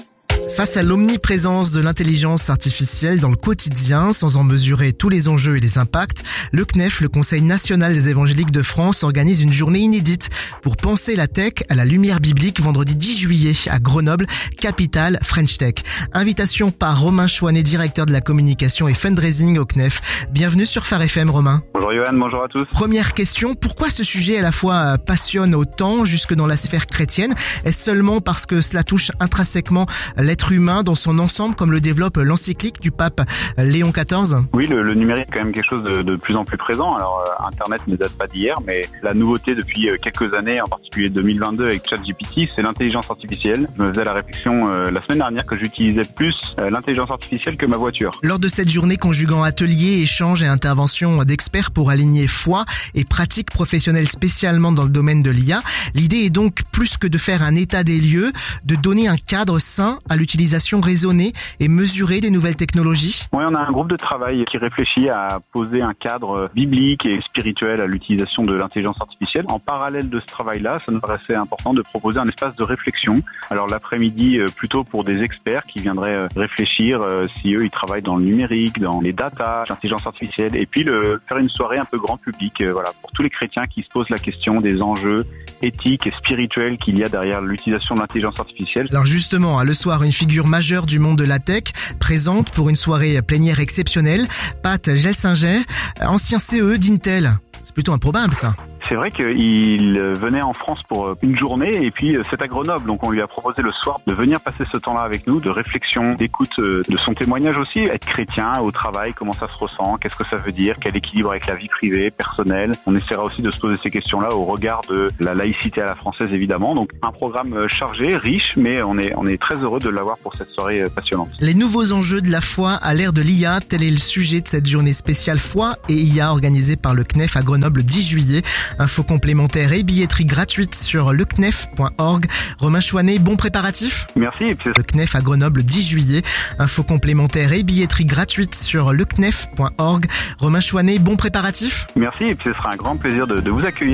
Face à l'omniprésence de l'intelligence artificielle dans le quotidien, sans en mesurer tous les enjeux et les impacts, le CNEF, le Conseil national des évangéliques de France, organise une journée inédite pour penser la tech à la lumière biblique vendredi 10 juillet à Grenoble, capitale French Tech. Invitation par Romain Chouanet, directeur de la communication et fundraising au CNEF. Bienvenue sur Phare FM, Romain. Bonjour Johan, bonjour à tous. Première question, pourquoi ce sujet à la fois passionne autant jusque dans la sphère chrétienne? Est-ce seulement parce que cela touche intrinsèquement l'être humain dans son ensemble, comme le développe l'encyclique du pape Léon XIV? Oui, le numérique est quand même quelque chose de plus en plus présent. Alors Internet ne date pas d'hier, mais la nouveauté depuis quelques années, en particulier 2022 avec ChatGPT, c'est l'intelligence artificielle. Je me faisais la réflexion la semaine dernière que j'utilisais plus l'intelligence artificielle que ma voiture. Lors de cette journée conjuguant ateliers, échanges et interventions d'experts pour aligner foi et pratiques professionnelles spécialement dans le domaine de l'IA, l'idée est donc plus que de faire un état des lieux, de donner un cadre sain à l'utilisation raisonnée et mesurée des nouvelles technologies. Oui, on a un groupe de travail qui réfléchit à poser un cadre biblique et spirituel à l'utilisation de l'intelligence artificielle. En parallèle de ce travail-là, ça nous paraissait important de proposer un espace de réflexion. Alors l'après-midi, plutôt pour des experts qui viendraient réfléchir si eux, ils travaillent dans le numérique, dans les data, l'intelligence artificielle, et puis faire une soirée un peu grand public, pour tous les chrétiens qui se posent la question des enjeux éthiques et spirituels qu'il y a derrière l'utilisation de l'intelligence artificielle. Alors justement, le soir, une figure majeure du monde de la tech présente pour une soirée plénière exceptionnelle, Pat Gelsinger, ancien CE d'Intel. C'est plutôt improbable ça. C'est vrai qu'il venait en France pour une journée et puis c'est à Grenoble. Donc on lui a proposé le soir de venir passer ce temps-là avec nous, de réflexion, d'écoute de son témoignage aussi. Être chrétien au travail, comment ça se ressent, qu'est-ce que ça veut dire, quel équilibre avec la vie privée, personnelle. On essaiera aussi de se poser ces questions-là au regard de la laïcité à la française évidemment. Donc un programme chargé, riche, mais on est très heureux de l'avoir pour cette soirée passionnante. Les nouveaux enjeux de la foi à l'ère de l'IA, tel est le sujet de cette journée spéciale foi et IA organisée par le CNEF à Grenoble 10 juillet. Infos complémentaires et billetterie gratuite sur lecnef.org. Romain Chouanet, bon préparatif. Merci. Le CNEF à Grenoble 10 juillet. Infos complémentaires et billetterie gratuite sur lecnef.org. Romain Chouanet, bon préparatif. Merci et puis ce sera un grand plaisir de vous accueillir.